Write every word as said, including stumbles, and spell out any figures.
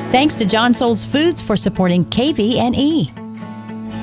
Thanks to John Souls Foods for supporting K V N E.